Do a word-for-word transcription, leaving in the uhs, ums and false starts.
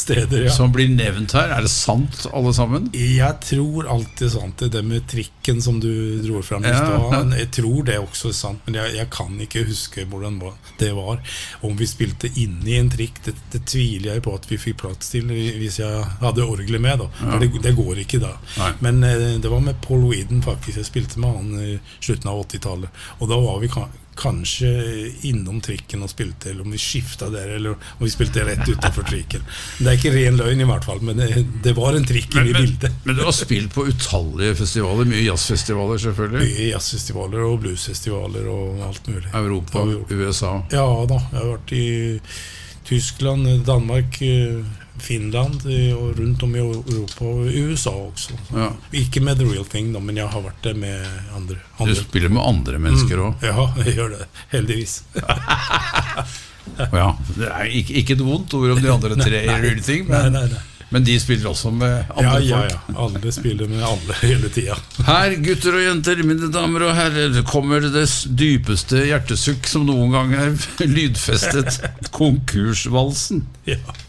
steder, ja. Som blir nevnt her. Er det sant, alle sammen? Jeg tror alltid sant. Det med trikken som du dro fram i Ja. stad. Jeg tror det også er sant, men jeg, jeg kan ikke huske hvordan det var. Om vi spilte inne i en trikk, det, det tviler jeg på at vi fikk plass til hvis jeg hadde orgelet med, da. For det, det går ikke da. Nei. Men eh, det var med Paul Weedon faktisk. Jeg spilte med han i slutten av åttitallet. Og da var vi kan kanskje innom trikken og spilte, eller om vi skiftet der, eller om vi spilte rett utenfor trikken. Det er ikke ren løgn i hvert fall, men det, det var en trikk Men, i men, bildet. men du har spilt på utallige festivaler, mye jazzfestivaler selvfølgelig. Mye jazzfestivaler og bluesfestivaler og alt mulig. Europa, U S A. Ja da, jeg har vært i Tyskland, Danmark, Finland og rundt om i Europa og U S A også. Ja. Ikke med The Real Thing da, men jeg har vært der med andre. andre. Du spiller med andre mennesker også. Mm, ja, jeg gjør det, heldigvis. Ja, det er ikke, ikke et vondt ord om de andre tre i Real Thing, men, nei, nei, nei. men de spiller også med andre Ja, ja, folk. ja, alle spiller med alle hele tiden. Her, gutter og jenter, mine damer og herrer, kommer det dypeste hjertesukk som noen gang er lydfestet. Konkursvalsen. Ja.